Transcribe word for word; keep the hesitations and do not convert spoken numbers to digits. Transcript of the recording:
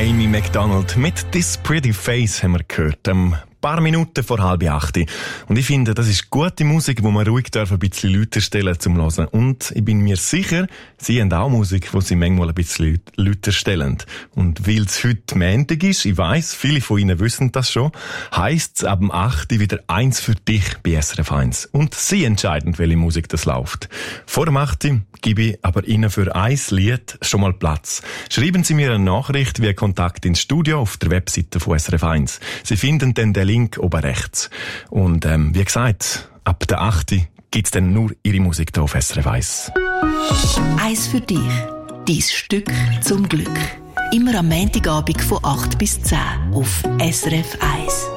Amy Macdonald mit «This Pretty Face» haben wir gehört. Ein paar Minuten vor halb acht. Und ich finde, das ist gute Musik, wo man ruhig darf ein bisschen lauter stellen zum Hören. Und ich bin mir sicher, Sie haben auch Musik, die Sie manchmal ein bisschen lauter stellen. Und weil es heute Montag ist, ich weiss, viele von Ihnen wissen das schon, heisst es ab dem acht wieder «Eins für dich» bei S R F eins. Und Sie entscheiden, welche Musik das läuft. Vor dem acht gebe ich aber Ihnen für ein Lied schon mal Platz. Schreiben Sie mir eine Nachricht via Kontakt ins Studio auf der Webseite von S R F eins. Sie finden dann den Link oben rechts. Und ähm, wie gesagt, ab der acht gibt's dann nur Ihre Musik hier auf S R F eins. Eins für dich. Dein Stück zum Glück. Immer am Montagabend von acht bis zehn auf S R F eins.